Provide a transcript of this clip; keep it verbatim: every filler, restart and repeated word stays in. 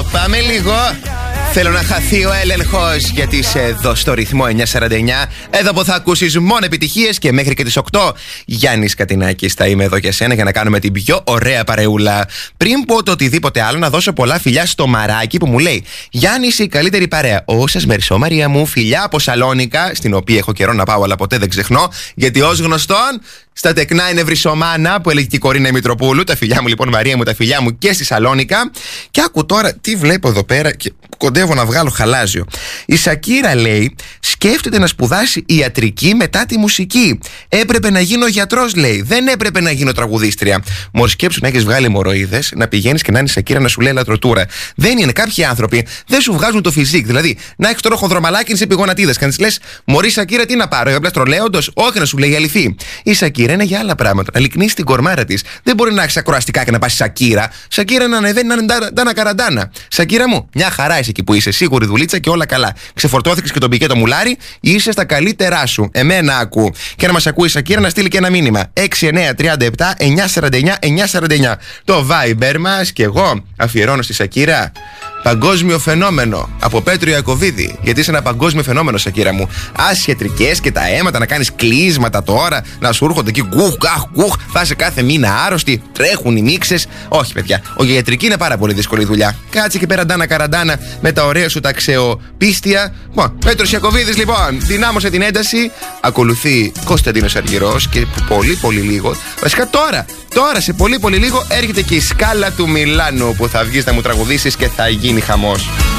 πάμε λίγο. Θέλω να χαθεί ο έλεγχος, γιατί είσαι εδώ στο ρυθμό εννιά σαράντα εννιά. Εδώ που θα ακούσεις μόνο επιτυχίες και μέχρι και τις οκτώ. Γιάννης Κατινάκης θα είμαι εδώ για σένα για να κάνουμε την πιο ωραία παρεούλα. Πριν πω το οτιδήποτε άλλο, να δώσω πολλά φιλιά στο Μαράκι που μου λέει: Γιάννης, η καλύτερη παρέα. Όσας μερσό, Μαρία μου, φιλιά από Σαλόνικα, στην οποία έχω καιρό να πάω, αλλά ποτέ δεν ξεχνώ, γιατί ως γνωστόν. Στα τεκνά είναι Βρυσομάνα που έλεγε και η Κορίνα Μητροπούλου. Τα φιλιά μου λοιπόν, Μαρία μου, τα φιλιά μου και στη Σαλόνικα. Και άκου τώρα τι βλέπω εδώ πέρα και κοντεύω να βγάλω χαλάζιο. Η Σακύρα λέει: σκέφτεται να σπουδάσει ιατρική μετά τη μουσική. Έπρεπε να γίνω γιατρός, λέει. Δεν έπρεπε να γίνω τραγουδίστρια. Μωρ, σκέψου να έχεις βγάλει αιμορροίδες, να πηγαίνεις και να είναι η Σακύρα να σου λέει λατροτούρα. Δεν είναι. Κάποιοι άνθρωποι δεν σου βγάζουν το φιζίκ. Δηλαδή, να έχεις τώρα χονδρομαλάκι σε πηγονατίδες. Και να της λες: Μωρή Σακύρα, τι να πάρω, για πλαστρολέοντος. Όχι, να σου λέει αληθή. Η Σακύρα είναι για άλλα πράγματα. Να λυκνήσει την κορμάρα της. Δεν μπορεί να έχει ακροαστικά και να πα Σακύρα. Σακύρα να ανεβαίνει να είναι ντάνα καραντάνα. Σακύρα μου, μια χαρά είσαι εκεί που είσαι. Σίγουρη δουλίτσα και όλα καλά. Ξεφορτώθηκες και τον πικέ το μουλάρι, είσαι στα καλύτερά σου. Εμένα ακού. Και να μας ακούει η Σακύρα να στείλει και ένα μήνυμα. έξι εννιά τριάντα επτά εννιά σαράντα εννιά εννιά σαράντα εννιά. Το Viber μας και εγώ αφιερώνω στη Σακύρα. Παγκόσμιο φαινόμενο από Πέτρο Ιακωβίδη. Γιατί είσαι ένα παγκόσμιο φαινόμενο, Σακύρα μου. Ασιατρικές και τα αίματα, να κάνεις κλείσματα τώρα, να σου έρχονται εκεί γκουχ, γκαχ, γκουχ. Θα είσαι κάθε μήνα άρρωστη, τρέχουν οι μίξες. Όχι, παιδιά. Ο ιατρική είναι πάρα πολύ δύσκολη δουλειά. Κάτσε και πέρα ντάνα καραντάνα με τα ωραία σου τα ξεοπίστια. Λοιπόν, Πέτρος Ιακωβίδης, λοιπόν, δυνάμωσε την ένταση. Ακολουθεί Κωνσταντίνος Αργυρός και πολύ πολύ λίγο. Βασικά τώρα, τώρα σε πολύ πολύ λίγο έρχεται και η σκάλα του Μιλάνου που θα βγεις να μου τραγουδήσεις και θα γίνει χαμός.